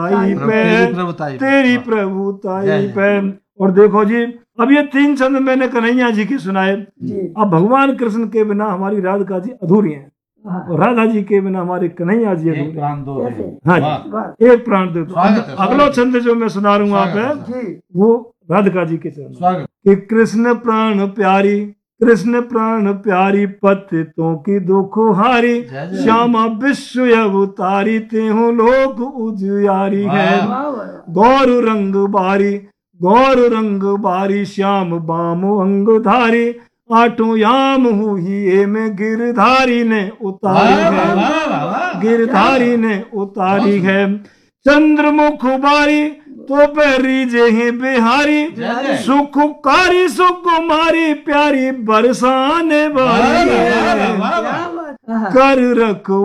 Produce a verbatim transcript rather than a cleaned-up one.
पे तेरी प्रभुताई पे। और देखो जी, अब ये तीन छंद मैंने कन्हैया जी के सुनाए। अब भगवान कृष्ण के बिना हमारी राधिका जी अधूरी हैं, और राधा जी के बिना हमारे कन्हैया जी अधूरे हैं। हाँ जी, एक प्राण दो। अगला छंद जो मैं सुना रहा हूँ आप, वो राधिका जी के चरण कि कृष्ण प्राण प्यारी, कृष्ण प्राण प्यारी, पतितों की दुख हारी, श्यामा विश्व अवतारी, तेहु लोक उजियारी है। गौर रंग बारी, गौर रंग बारी, श्याम बाम अंगधारी, आठों याम हुई में गिरधारी ने उतारी है, गिरधारी ने उतारी है। चंद्रमुख बारी तो पैरी जे बिहारी, सुखकारी सुकुमारी, प्यारी बरसाने वाली कर रख